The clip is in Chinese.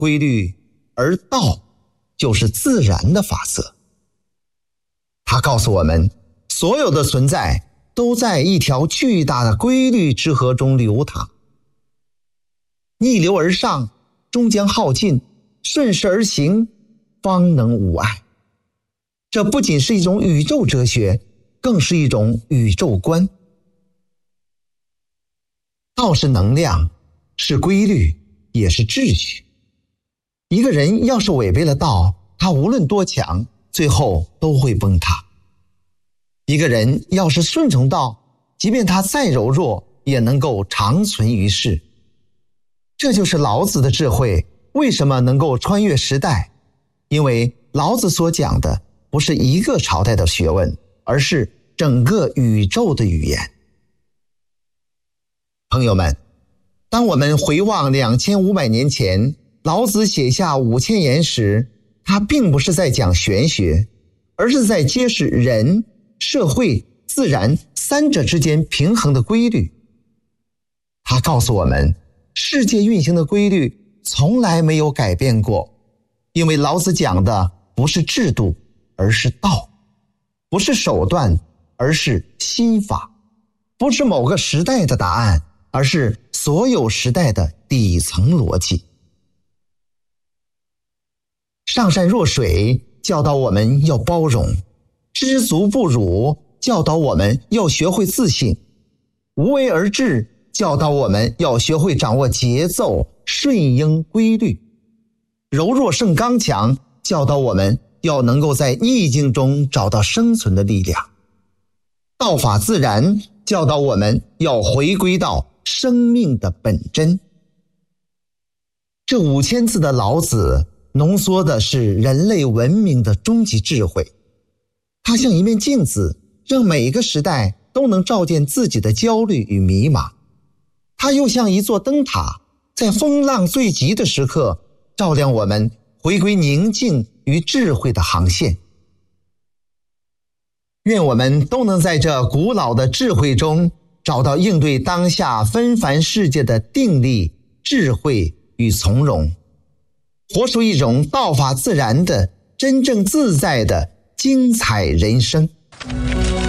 规律，而道就是自然的法则。它告诉我们，所有的存在都在一条巨大的规律之河中流淌，逆流而上，终将耗尽；顺势而行，方能无碍。这不仅是一种宇宙哲学，更是一种宇宙观。道是能量，是规律，也是秩序。一个人要是违背了道，他无论多强，最后都会崩塌。一个人要是顺从道，即便他再柔弱，也能够长存于世。这就是老子的智慧为什么能够穿越时代，因为老子所讲的不是一个朝代的学问，而是整个宇宙的语言。朋友们，当我们回望2500年前老子写下5000言时，他并不是在讲玄学，而是在揭示人、社会、自然三者之间平衡的规律。他告诉我们，世界运行的规律从来没有改变过，因为老子讲的不是制度，而是道；不是手段，而是心法；不是某个时代的答案，而是所有时代的底层逻辑。上善若水教导我们要包容，知足不辱教导我们要学会自信，无为而治教导我们要学会掌握节奏，顺应规律，柔弱胜刚强教导我们要能够在逆境中找到生存的力量，道法自然教导我们要回归到生命的本真。这5000字的老子浓缩的是人类文明的终极智慧，它像一面镜子，让每一个时代都能照见自己的焦虑与迷茫。它又像一座灯塔，在风浪最急的时刻照亮我们回归宁静与智慧的航线。愿我们都能在这古老的智慧中找到应对当下纷繁世界的定力、智慧与从容，活出一种道法自然的真正自在的精彩人生。